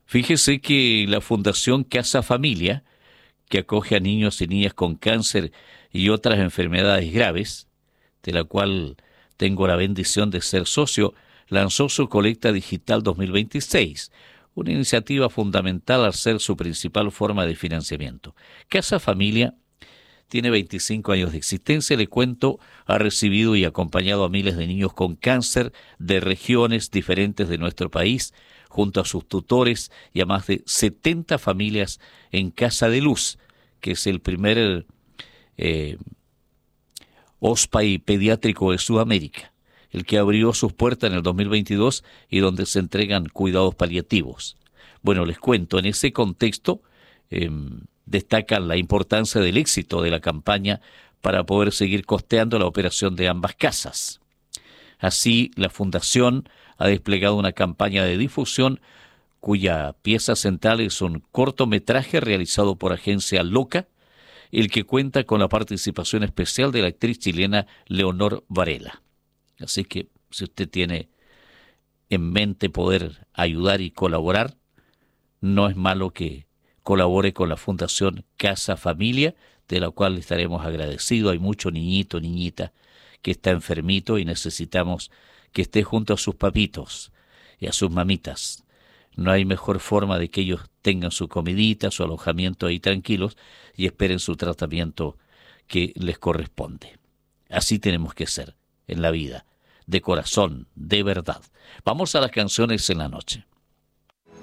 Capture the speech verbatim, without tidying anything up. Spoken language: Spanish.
Fíjese que la Fundación Casa Familia, que acoge a niños y niñas con cáncer y otras enfermedades graves, de la cual tengo la bendición de ser socio, lanzó su colecta digital dos mil veintiséis, una iniciativa fundamental al ser su principal forma de financiamiento. Casa Familia tiene veinticinco años de existencia, le cuento, ha recibido y acompañado a miles de niños con cáncer de regiones diferentes de nuestro país, junto a sus tutores y a más de setenta familias en Casa de Luz, que es el primer eh, hospital pediátrico de Sudamérica, el que abrió sus puertas en el dos mil veintidós y donde se entregan cuidados paliativos. Bueno, les cuento, en ese contexto eh, destacan la importancia del éxito de la campaña para poder seguir costeando la operación de ambas casas. Así, la Fundación ha desplegado una campaña de difusión cuya pieza central es un cortometraje realizado por Agencia Loca, el que cuenta con la participación especial de la actriz chilena Leonor Varela. Así que, si usted tiene en mente poder ayudar y colaborar, no es malo que colabore con la Fundación Casa Familia, de la cual estaremos agradecidos. Hay mucho niñito, niñita, que está enfermito y necesitamos que esté junto a sus papitos y a sus mamitas. No hay mejor forma de que ellos tengan su comidita, su alojamiento ahí tranquilos y esperen su tratamiento que les corresponde. Así tenemos que ser en la vida, de corazón, de verdad. Vamos a las canciones en la noche.